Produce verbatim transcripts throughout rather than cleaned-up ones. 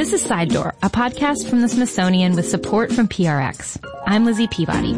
This is Side Door, a podcast from the Smithsonian with support from P R X. I'm Lizzie Peabody.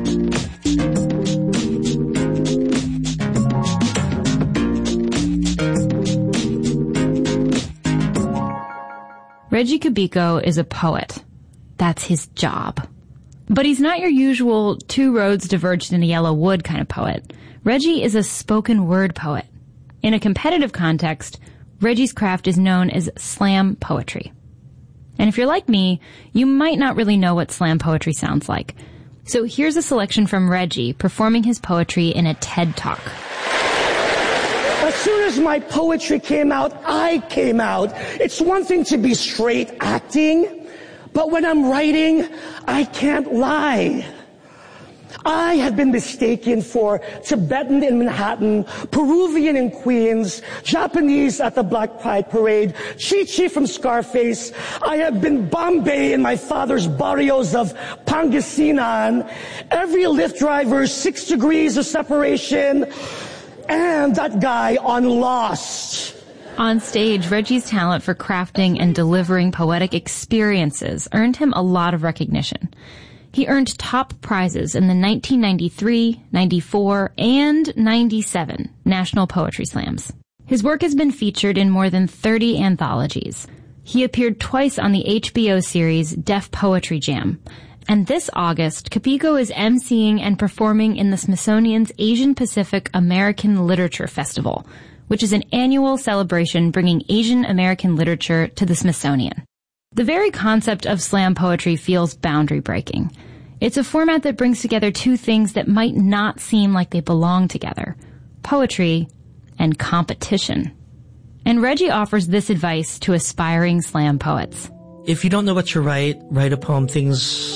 Reggie Kubico is a poet. That's his job. But he's not your usual two roads diverged in a yellow wood kind of poet. Reggie is a spoken word poet. In a competitive context, Reggie's craft is known as slam poetry. And if you're like me, you might not really know what slam poetry sounds like. So here's a selection from Reggie performing his poetry in a TED Talk. As soon as my poetry came out, I came out. It's one thing to be straight acting, but when I'm writing, I can't lie. I had been mistaken for Tibetan in Manhattan, Peruvian in Queens, Japanese at the Black Pride Parade, Chi-Chi from Scarface. I have been Bombay in my father's barrios of Pangasinan, every Lyft driver's six degrees of separation, and that guy on Lost. On stage, Reggie's talent for crafting and delivering poetic experiences earned him a lot of recognition. He earned top prizes in the nineteen ninety-three, ninety-four, and ninety-seven National Poetry Slams. His work has been featured in more than thirty anthologies. He appeared twice on the H B O series Def Poetry Jam. And this August, Kubico is emceeing and performing in the Smithsonian's Asian Pacific American Literature Festival, which is an annual celebration bringing Asian American literature to the Smithsonian. The very concept of slam poetry feels boundary breaking. It's a format that brings together two things that might not seem like they belong together: poetry and competition. And Reggie offers this advice to aspiring slam poets. If you don't know what to write, write a poem. Things